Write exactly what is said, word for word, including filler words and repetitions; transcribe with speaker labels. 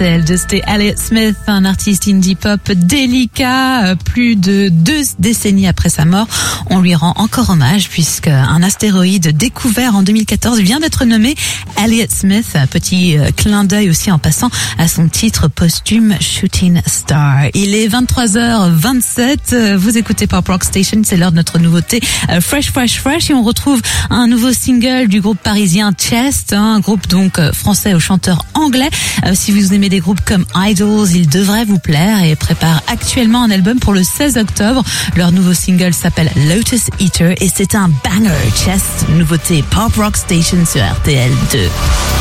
Speaker 1: De c'était Elliott Smith, un artiste indie pop délicat. Plus de deux décennies après sa mort, on lui rend encore hommage puisqu'un astéroïde découvert en deux mille quatorze vient d'être nommé Elliott Smith. Petit clin d'œil aussi en passant à son titre posthume Shooting Star. Il est vingt-trois heures vingt-sept. Vous écoutez Pop Rock Station. C'est l'heure de notre nouveauté Fresh Fresh Fresh et on retrouve un nouveau single du groupe parisien Chest, un groupe donc français au chanteur anglais. Si vous aimez des groupes comme Idols, il devrait vous plaire et prépare actuellement un album pour le seize octobre. Leur nouveau single s'appelle Lotus Eater et c'est un banger. Chest, nouveauté Pop Rock Station sur R T L deux.